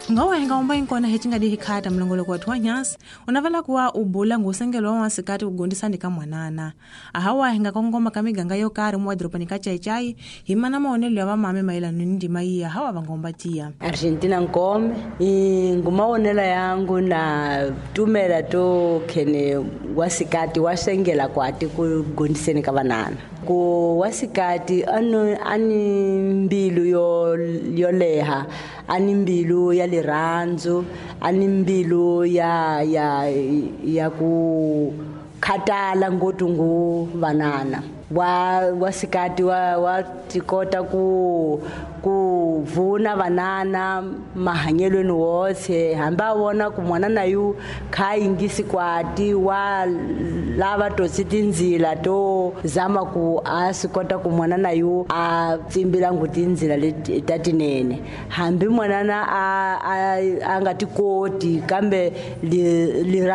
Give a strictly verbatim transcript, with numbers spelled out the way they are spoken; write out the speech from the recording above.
Ngawa henga umba inkona hechinga di hikata mlongolo kwa tuwa nyasi, unavala kuwa ubula ngusengelo wa sikati kugondisani ka mwanana. Ahawa henga kongoma kamiganga yo kari mwa dropani ka chai chai, himana maonelo ya mame maila nundi mai ya hawa vangomba tia. Argentina ngome, ngumaonela yangu na tumela to kene wasikati wasengela kwa ati kugondisani ka banana. Ku wasikati anu ani mbilu yo yoleha, ani mbilu ya liranzo, ani mbilu ya ya ya ku khatala ngotungu banana. Wa wasikati wa watikota ku kuvuna banana mahanyelweni wose hamba wona kumwanana yu khaingisi kwati wa lava to sitinzila to zama ku asikota kumwanana yu a tsimbila ngutinzila letatinene hambi mwanana a angatikoti kambe li